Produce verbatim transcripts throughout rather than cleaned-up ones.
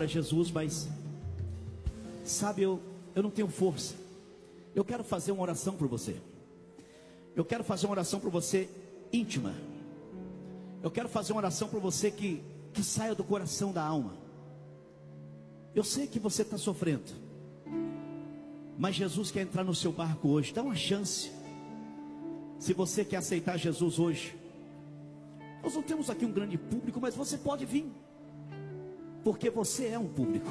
para Jesus, mas sabe, eu, eu não tenho força. Eu quero fazer uma oração por você. Eu quero fazer uma oração por você íntima. Eu quero fazer uma oração por você que, que saia do coração da alma. Eu sei que você está sofrendo, mas Jesus quer entrar no seu barco hoje. Dá uma chance. Se você quer aceitar Jesus hoje, nós não temos aqui um grande público, mas você pode vir, porque você é um público.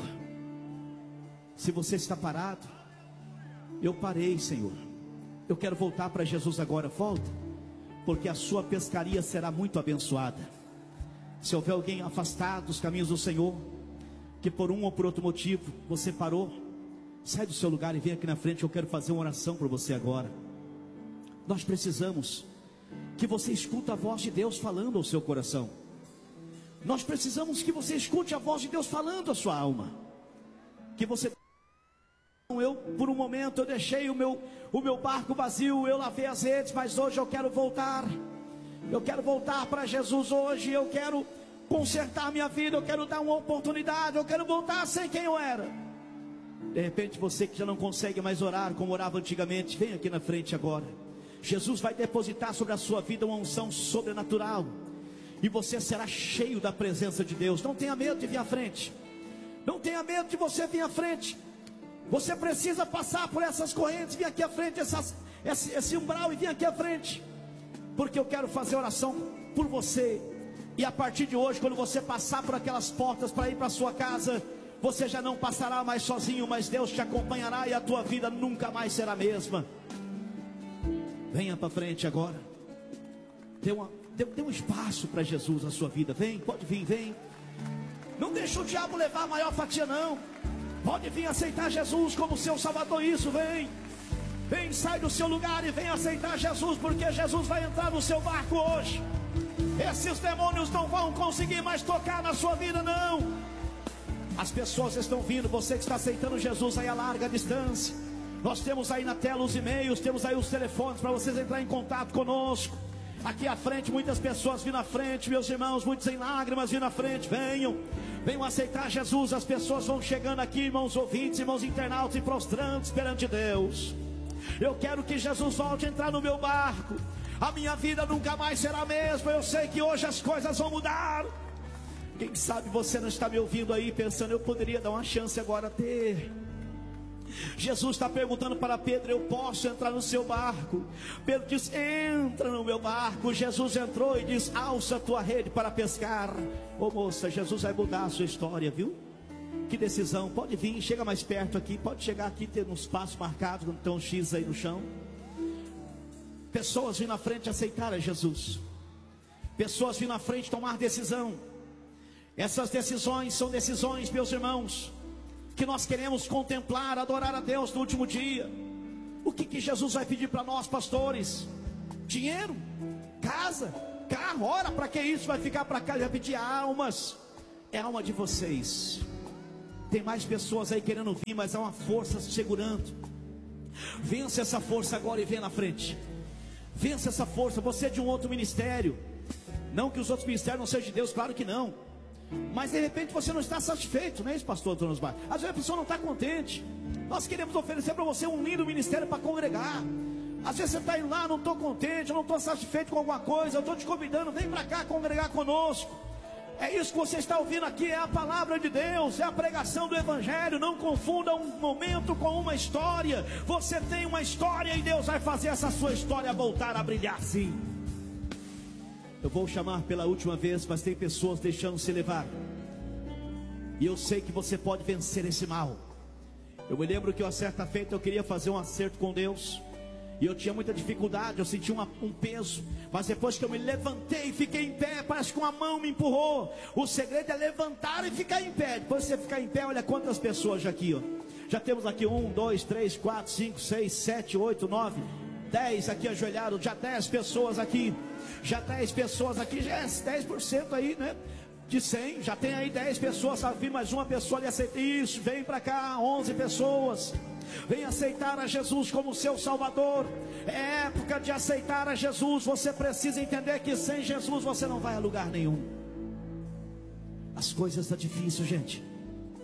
Se você está parado, eu parei, Senhor. Eu quero voltar para Jesus agora. Volta, porque a sua pescaria será muito abençoada. Se houver alguém afastado dos caminhos do Senhor, que por um ou por outro motivo você parou, sai do seu lugar e vem aqui na frente. Eu quero fazer uma oração por você agora. Nós precisamos que você escute a voz de Deus falando ao seu coração. Nós precisamos que você escute a voz de Deus falando à sua alma. Que você... Eu, por um momento, eu deixei o meu, o meu barco vazio, eu lavei as redes, mas hoje eu quero voltar. Eu quero voltar para Jesus hoje. Eu quero consertar minha vida, eu quero dar uma oportunidade, eu quero voltar a ser quem eu era. De repente, você que já não consegue mais orar como orava antigamente, vem aqui na frente agora. Jesus vai depositar sobre a sua vida uma unção sobrenatural, e você será cheio da presença de Deus. Não tenha medo de vir à frente. Não tenha medo de você vir à frente. Você precisa passar por essas correntes, vir aqui à frente, essas, esse, esse umbral, e vir aqui à frente, porque eu quero fazer oração por você. E a partir de hoje, quando você passar por aquelas portas para ir para a sua casa, você já não passará mais sozinho, mas Deus te acompanhará, e a tua vida nunca mais será a mesma. Venha para frente agora. Dê, uma, dê, dê um espaço para Jesus na sua vida. Vem, pode vir, vem. Não deixa o diabo levar a maior fatia, não. Pode vir aceitar Jesus como seu Salvador. Isso, vem. Vem, sai do seu lugar e vem aceitar Jesus, porque Jesus vai entrar no seu barco hoje. Esses demônios não vão conseguir mais tocar na sua vida, não. As pessoas estão vindo. Você que está aceitando Jesus aí a larga distância, nós temos aí na tela os e-mails, temos aí os telefones para vocês entrarem em contato conosco. Aqui à frente, muitas pessoas vindo à frente, meus irmãos, muitos em lágrimas vindo à frente. Venham, venham aceitar Jesus. As pessoas vão chegando aqui, irmãos ouvintes, irmãos internautas, e prostrando perante Deus. Eu quero que Jesus volte a entrar no meu barco. A minha vida nunca mais será a mesma. Eu sei que hoje as coisas vão mudar. Quem sabe você não está me ouvindo aí pensando, eu poderia dar uma chance agora a ter. Jesus está perguntando para Pedro, eu posso entrar no seu barco? Pedro diz, entra no meu barco. Jesus entrou e diz, alça a tua rede para pescar. Ô moça, Jesus vai mudar a sua história, viu? Que decisão. Pode vir, chega mais perto aqui. Pode chegar aqui, ter um espaço marcado, quando tem um X aí no chão. Pessoas vindo na frente aceitar a Jesus. Pessoas vindo na frente tomar decisão. Essas decisões são decisões, meus irmãos, que nós queremos contemplar, adorar a Deus no último dia. O que, que Jesus vai pedir para nós, pastores? Dinheiro? Casa? Carro? Ora, para que isso? Vai ficar para cá? Ele vai pedir almas. É a alma de vocês. Tem mais pessoas aí querendo vir, mas há uma força segurando. Vença essa força agora e venha na frente. Vença essa força. Você é de um outro ministério. Não que os outros ministérios não sejam de Deus, claro que não. Mas de repente você não está satisfeito, não é isso, pastor Antônio Osmar? Às vezes a pessoa não está contente. Nós queremos oferecer para você um lindo ministério para congregar. Às vezes você está indo lá, não estou contente, eu não estou satisfeito com alguma coisa. Eu estou te convidando, vem para cá congregar conosco. É isso que você está ouvindo aqui, é a palavra de Deus, é a pregação do Evangelho. Não confunda um momento com uma história. Você tem uma história e Deus vai fazer essa sua história voltar a brilhar, sim. Eu vou chamar pela última vez, mas tem pessoas deixando se levar. E eu sei que você pode vencer esse mal. Eu me lembro que uma certa feita eu queria fazer um acerto com Deus, e eu tinha muita dificuldade, eu sentia uma, um peso. Mas depois que eu me levantei e fiquei em pé, parece que uma mão me empurrou. O segredo é levantar e ficar em pé. Depois que você ficar em pé, olha quantas pessoas já aqui, ó. Já temos aqui um, dois, três, quatro, cinco, seis, sete, oito, nove, dez aqui ajoelhados. Já dez pessoas aqui. Já dez pessoas aqui, já é dez por cento aí, né? De cem, já tem aí dez pessoas. Vai vir mais uma pessoa ali aceitar. Isso, vem para cá, onze pessoas. Vem aceitar a Jesus como seu Salvador. É época de aceitar a Jesus. Você precisa entender que sem Jesus você não vai a lugar nenhum. As coisas estão difíceis, gente.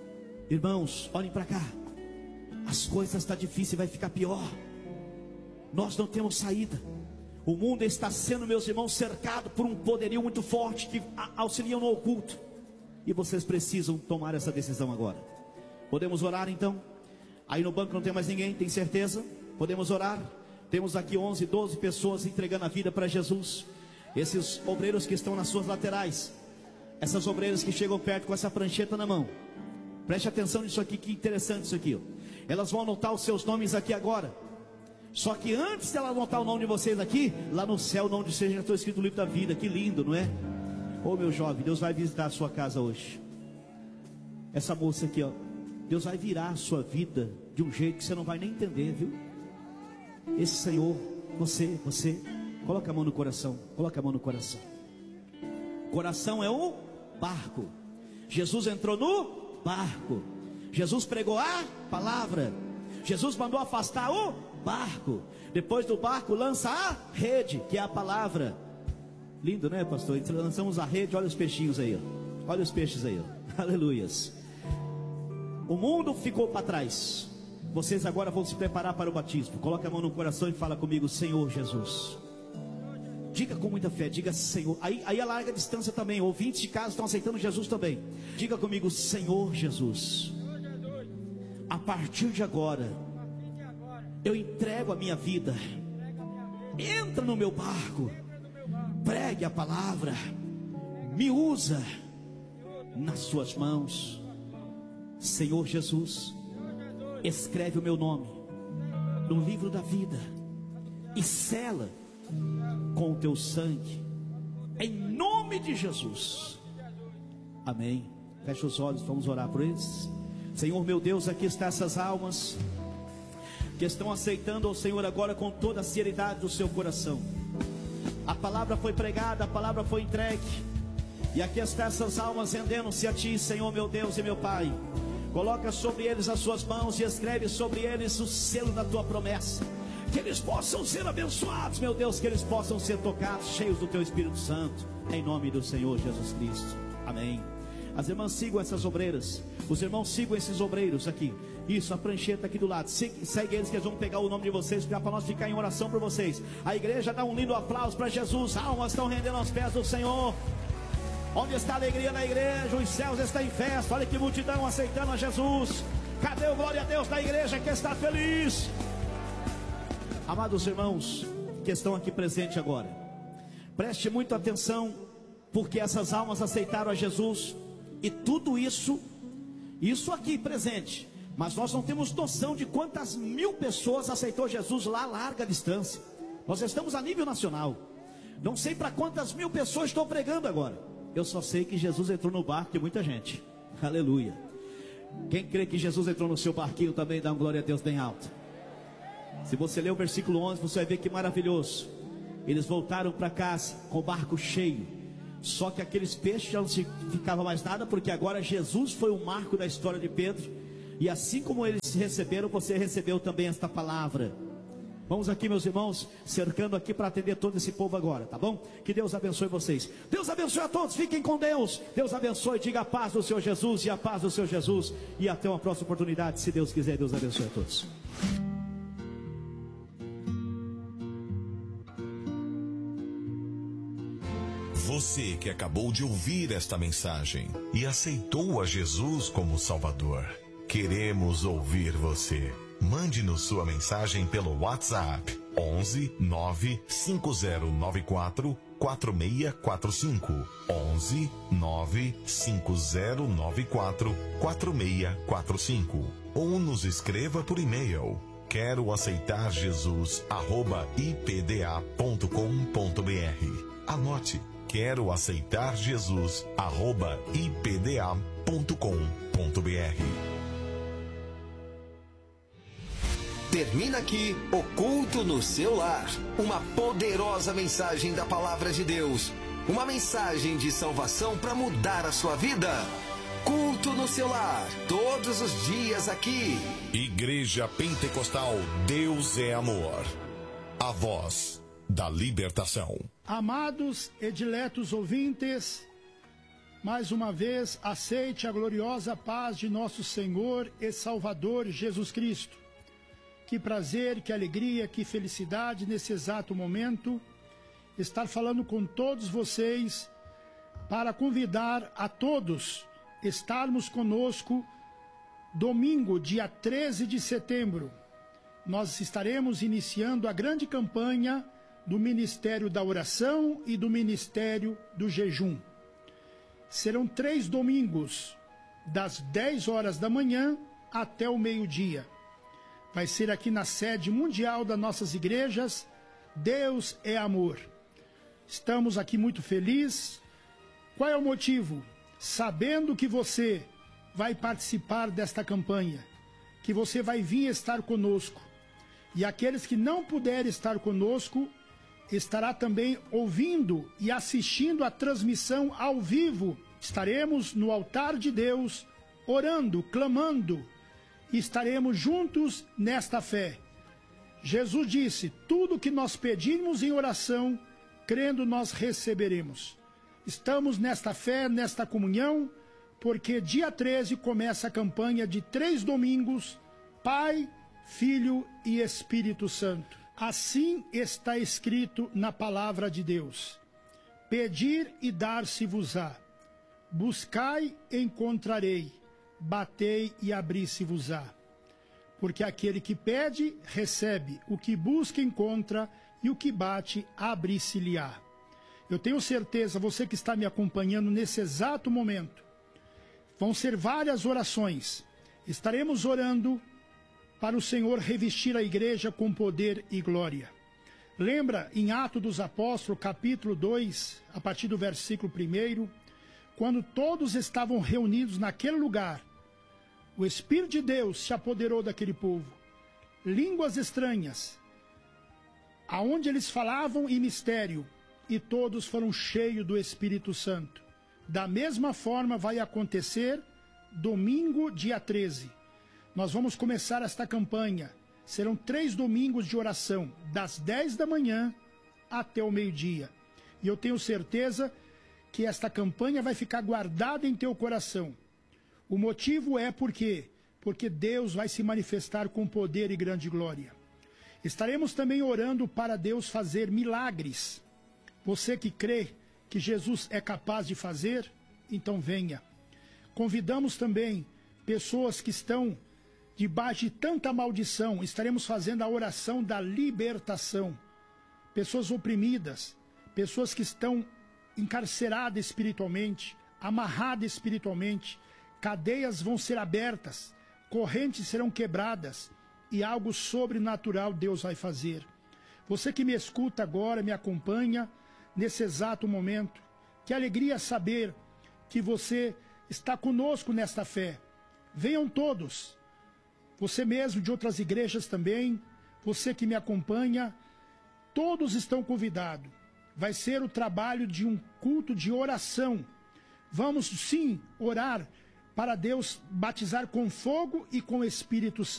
Irmãos, olhem para cá. As coisas estão difíceis, vai ficar pior. Nós não temos saída. O mundo está sendo, meus irmãos, cercado por um poderio muito forte que auxilia no oculto. E vocês precisam tomar essa decisão agora. Podemos orar então? Aí no banco não tem mais ninguém, tem certeza? Podemos orar? Temos aqui onze, doze pessoas entregando a vida para Jesus. Esses obreiros que estão nas suas laterais, essas obreiras que chegam perto com essa prancheta na mão, preste atenção nisso aqui, que interessante isso aqui, ó. Elas vão anotar os seus nomes aqui agora. Só que antes de ela anotar o nome de vocês aqui, lá no céu, o nome de vocês já está escrito no livro da vida. Que lindo, não é? Ô meu jovem, Deus vai visitar a sua casa hoje. Essa moça aqui, ó, Deus vai virar a sua vida de um jeito que você não vai nem entender, viu? Esse Senhor, você, você, coloca a mão no coração, coloca a mão no coração. Coração é um barco. Jesus entrou no barco. Jesus pregou a palavra. Jesus mandou afastar o barco. Depois do barco lança a rede, que é a palavra. Lindo, né, pastor? Então, lançamos a rede, olha os peixinhos aí, ó. Olha os peixes aí, ó. Aleluias. O mundo ficou para trás. Vocês agora vão se preparar para o batismo. Coloque a mão no coração e fala comigo: Senhor Jesus. Diga com muita fé, diga Senhor. Aí, aí a larga distância também, ouvintes de casa estão aceitando Jesus também. Diga comigo: Senhor Jesus, a partir de agora eu entrego a minha vida. Entra no meu barco, pregue a palavra, me usa nas suas mãos. Senhor Jesus, escreve o meu nome no livro da vida e sela com o teu sangue, em nome de Jesus. Amém. Feche os olhos, vamos orar por eles. Senhor meu Deus, aqui estão essas almas que estão aceitando ao Senhor agora com toda a seriedade do seu coração. A palavra foi pregada, a palavra foi entregue, e aqui estão essas almas rendendo-se a Ti, Senhor meu Deus e meu Pai. Coloca sobre eles as suas mãos e escreve sobre eles o selo da Tua promessa. Que eles possam ser abençoados, meu Deus, que eles possam ser tocados, cheios do Teu Espírito Santo, em nome do Senhor Jesus Cristo. Amém. As irmãs sigam essas obreiras, os irmãos sigam esses obreiros aqui. Isso, a prancheta aqui do lado. Segue, segue eles, que eles vão pegar o nome de vocês, para nós ficar em oração por vocês. A igreja dá um lindo aplauso para Jesus. Almas estão rendendo aos pés do Senhor. Onde está a alegria da igreja? Os céus estão em festa. Olha que multidão aceitando a Jesus. Cadê o glória a Deus da igreja que está feliz? Amados irmãos que estão aqui presentes agora, preste muita atenção, porque essas almas aceitaram a Jesus. E tudo isso, isso aqui presente, mas nós não temos noção de quantas mil pessoas aceitou Jesus lá a larga distância. Nós estamos a nível nacional. Não sei para quantas mil pessoas estou pregando agora. Eu só sei que Jesus entrou no barco de muita gente. Aleluia. Quem crê que Jesus entrou no seu barquinho também dá um glória a Deus bem alto. Se você ler o versículo onze, você vai ver que maravilhoso. Eles voltaram para casa com o barco cheio. Só que aqueles peixes já não significavam mais nada, porque agora Jesus foi o marco da história de Pedro. E assim como eles receberam, você recebeu também esta palavra. Vamos aqui, meus irmãos, cercando aqui para atender todo esse povo agora, tá bom? Que Deus abençoe vocês. Deus abençoe a todos, fiquem com Deus. Deus abençoe, diga a paz do Senhor Jesus e a paz do Senhor Jesus. E até uma próxima oportunidade, se Deus quiser. Deus abençoe a todos. Você que acabou de ouvir esta mensagem e aceitou a Jesus como Salvador, queremos ouvir você. Mande-nos sua mensagem pelo WhatsApp onze nove cinco zero nove quatro quatro seis quatro cinco onze nove cinco zero nove quatro quatro seis quatro cinco ou nos escreva por e-mail quero aceitar Jesus arroba i p d a ponto com ponto b r. Anote: quero aceitar Jesus arroba i p d a ponto com ponto b r. Termina aqui o Culto no Seu Lar. Uma poderosa mensagem da Palavra de Deus. Uma mensagem de salvação para mudar a sua vida. Culto no Seu Lar. Todos os dias aqui. Igreja Pentecostal Deus é Amor. A voz da libertação. Amados e diletos ouvintes, mais uma vez, aceite a gloriosa paz de nosso Senhor e Salvador Jesus Cristo. Que prazer, que alegria, que felicidade nesse exato momento estar falando com todos vocês para convidar a todos estarmos conosco domingo, dia treze de setembro. Nós estaremos iniciando a grande campanha do Ministério da Oração e do Ministério do Jejum. Serão três domingos, das dez horas da manhã até o meio-dia. Vai ser aqui na sede mundial das nossas igrejas. Deus é amor. Estamos aqui muito felizes. Qual é o motivo? Sabendo que você vai participar desta campanha, que você vai vir estar conosco. E aqueles que não puderem estar conosco, estará também ouvindo e assistindo a transmissão ao vivo. Estaremos no altar de Deus, orando, clamando, e estaremos juntos nesta fé. Jesus disse, tudo que nós pedirmos em oração, crendo nós receberemos. Estamos nesta fé, nesta comunhão, porque dia treze começa a campanha de três domingos, Pai, Filho e Espírito Santo. Assim está escrito na palavra de Deus. Pedir e dar-se-vos-á. Buscai e encontrarei. Batei e abri-se-vos-á. Porque aquele que pede, recebe. O que busca, encontra. E o que bate, abre-se-lhe-á. Eu tenho certeza, você que está me acompanhando nesse exato momento, vão ser várias orações. Estaremos orando para o Senhor revestir a igreja com poder e glória. Lembra em Atos dos Apóstolos, capítulo dois, a partir do versículo primeiro, quando todos estavam reunidos naquele lugar, o Espírito de Deus se apoderou daquele povo. Línguas estranhas, aonde eles falavam em mistério, e todos foram cheios do Espírito Santo. Da mesma forma vai acontecer domingo, dia treze. Nós vamos começar esta campanha. Serão três domingos de oração, das dez da manhã até o meio-dia. E eu tenho certeza que esta campanha vai ficar guardada em teu coração. O motivo é porque, porque Deus vai se manifestar com poder e grande glória. Estaremos também orando para Deus fazer milagres. Você que crê que Jesus é capaz de fazer, então venha. Convidamos também pessoas que estão debaixo de tanta maldição. Estaremos fazendo a oração da libertação. Pessoas oprimidas, pessoas que estão encarceradas espiritualmente, amarradas espiritualmente, cadeias vão ser abertas, correntes serão quebradas e algo sobrenatural Deus vai fazer. Você que me escuta agora, me acompanha nesse exato momento, que alegria saber que você está conosco nesta fé. Venham todos, você mesmo de outras igrejas também, você que me acompanha, todos estão convidados. Vai ser o trabalho de um culto de oração. Vamos sim orar para Deus batizar com fogo e com Espírito Santo.